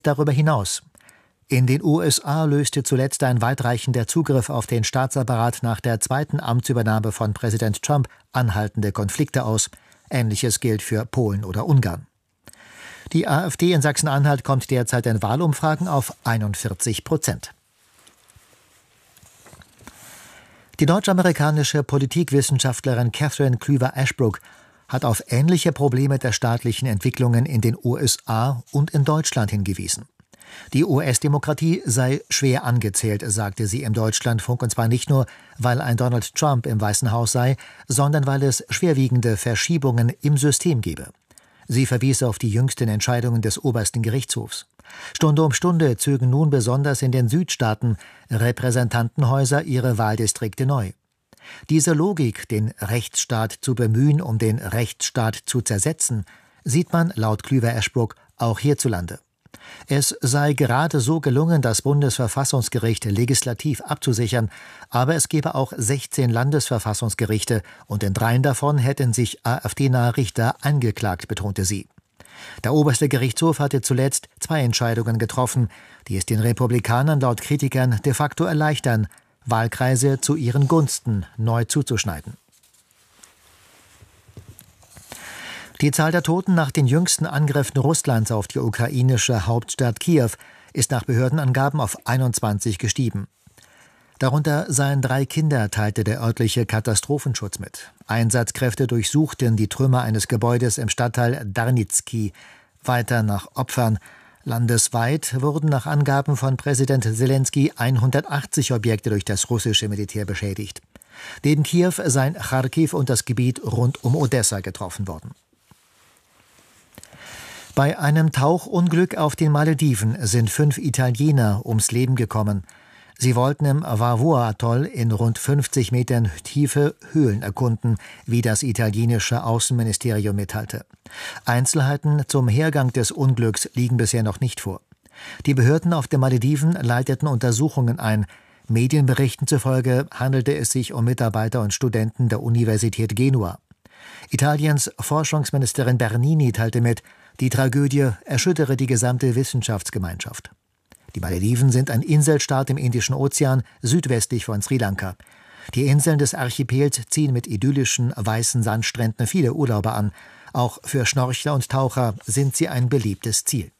darüber hinaus. In den USA löste zuletzt ein weitreichender Zugriff auf den Staatsapparat nach der zweiten Amtsübernahme von Präsident Trump anhaltende Konflikte aus. Ähnliches gilt für Polen oder Ungarn. Die AfD in Sachsen-Anhalt kommt derzeit in Wahlumfragen auf 41%. Die deutsch-amerikanische Politikwissenschaftlerin Catherine Cleaver-Ashbrook hat auf ähnliche Probleme der staatlichen Entwicklungen in den USA und in Deutschland hingewiesen. Die US-Demokratie sei schwer angezählt, sagte sie im Deutschlandfunk, und zwar nicht nur, weil ein Donald Trump im Weißen Haus sei, sondern weil es schwerwiegende Verschiebungen im System gebe. Sie verwies auf die jüngsten Entscheidungen des obersten Gerichtshofs. Stunde um Stunde zögen nun besonders in den Südstaaten Repräsentantenhäuser ihre Wahldistrikte neu. Diese Logik, den Rechtsstaat zu bemühen, um den Rechtsstaat zu zersetzen, sieht man laut Cleaver-Ashbrook auch hierzulande. Es sei gerade so gelungen, das Bundesverfassungsgericht legislativ abzusichern, aber es gebe auch 16 Landesverfassungsgerichte und in 3 davon hätten sich AfD-nahe Richter angeklagt, betonte sie. Der oberste Gerichtshof hatte zuletzt 2 Entscheidungen getroffen, die es den Republikanern laut Kritikern de facto erleichtern, Wahlkreise zu ihren Gunsten neu zuzuschneiden. Die Zahl der Toten nach den jüngsten Angriffen Russlands auf die ukrainische Hauptstadt Kiew ist nach Behördenangaben auf 21 gestiegen. Darunter seien 3 Kinder, teilte der örtliche Katastrophenschutz mit. Einsatzkräfte durchsuchten die Trümmer eines Gebäudes im Stadtteil Darnitsky. Weiter nach Opfern. Landesweit wurden nach Angaben von Präsident Selenskyj 180 Objekte durch das russische Militär beschädigt. Neben Kiew seien Charkiw und das Gebiet rund um Odessa getroffen worden. Bei einem Tauchunglück auf den Malediven sind 5 Italiener ums Leben gekommen. Sie wollten im Vavua-Atoll in rund 50 Metern Tiefe Höhlen erkunden, wie das italienische Außenministerium mitteilte. Einzelheiten zum Hergang des Unglücks liegen bisher noch nicht vor. Die Behörden auf den Malediven leiteten Untersuchungen ein. Medienberichten zufolge handelte es sich um Mitarbeiter und Studenten der Universität Genua. Italiens Forschungsministerin Bernini teilte mit, die Tragödie erschüttere die gesamte Wissenschaftsgemeinschaft. Die Malediven sind ein Inselstaat im Indischen Ozean, südwestlich von Sri Lanka. Die Inseln des Archipels ziehen mit idyllischen, weißen Sandstränden viele Urlauber an. Auch für Schnorchler und Taucher sind sie ein beliebtes Ziel.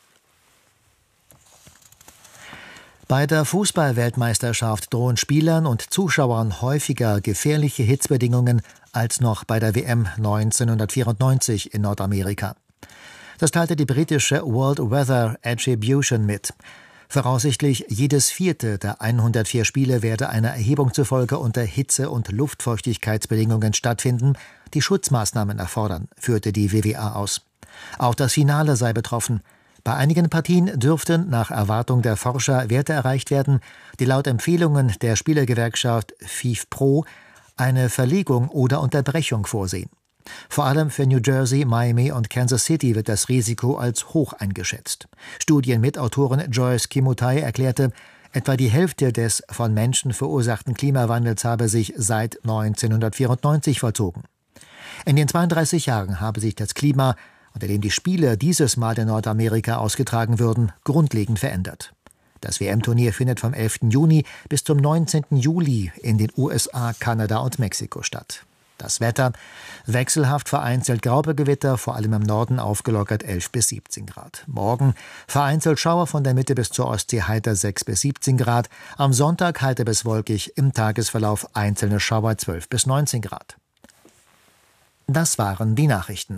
Bei der Fußball-Weltmeisterschaft drohen Spielern und Zuschauern häufiger gefährliche Hitzbedingungen als noch bei der WM 1994 in Nordamerika. Das teilte die britische World Weather Attribution mit. Voraussichtlich jedes 4. der 104 Spiele werde einer Erhebung zufolge unter Hitze- und Luftfeuchtigkeitsbedingungen stattfinden, die Schutzmaßnahmen erfordern, führte die WWA aus. Auch das Finale sei betroffen. Bei einigen Partien dürften nach Erwartung der Forscher Werte erreicht werden, die laut Empfehlungen der Spielergewerkschaft FIFPro eine Verlegung oder Unterbrechung vorsehen. Vor allem für New Jersey, Miami und Kansas City wird das Risiko als hoch eingeschätzt. Studienmitautorin Joyce Kimutai erklärte, etwa die Hälfte des von Menschen verursachten Klimawandels habe sich seit 1994 vollzogen. In den 32 Jahren habe sich das Klima, unter dem die Spiele dieses Mal in Nordamerika ausgetragen würden, grundlegend verändert. Das WM-Turnier findet vom 11. Juni bis zum 19. Juli in den USA, Kanada und Mexiko statt. Das Wetter: wechselhaft vereinzelt Graupergewitter, vor allem im Norden aufgelockert 11 bis 17 Grad. Morgen vereinzelt Schauer von der Mitte bis zur Ostsee, heiter 6 bis 17 Grad. Am Sonntag heiter bis wolkig, im Tagesverlauf einzelne Schauer 12 bis 19 Grad. Das waren die Nachrichten.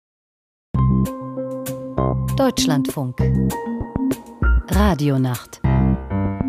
Deutschlandfunk Radionacht